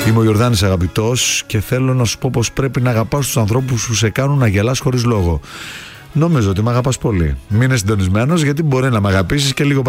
Είμαι ο Ιορδάνης αγαπητός και θέλω να σου πω πως πρέπει να αγαπάς τους ανθρώπους που σε κάνουν να γελάς χωρίς λόγο. Νομίζω ότι με αγαπάς πολύ. Μείνε συντονισμένος γιατί μπορεί να με αγαπήσεις και λίγο